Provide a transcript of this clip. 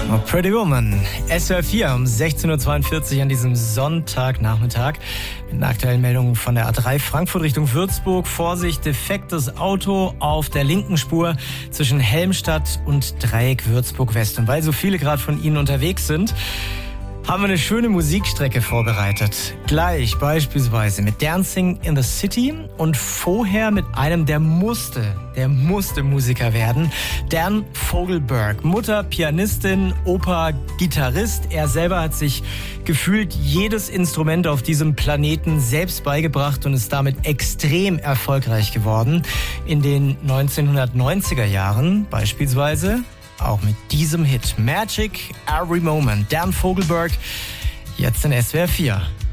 Oh, Pretty Woman, SWR 4 um 16.42 Uhr an diesem Sonntagnachmittag. Mit einer aktuellen Meldung von der A3 Frankfurt Richtung Würzburg. Vorsicht, defektes Auto auf der linken Spur zwischen Helmstadt und Dreieck Würzburg West. Und weil so viele gerade von Ihnen unterwegs sind, haben wir eine schöne Musikstrecke vorbereitet. Gleich beispielsweise mit Dancing in the City und vorher mit einem, der musste Musiker werden. Dan Fogelberg, Mutter Pianistin, Opa Gitarrist. Er selber hat sich gefühlt jedes Instrument auf diesem Planeten selbst beigebracht und ist damit extrem erfolgreich geworden. In den 1990er Jahren beispielsweise auch mit diesem Hit Magic Every Moment. Dan Fogelberg, jetzt in SWR 4.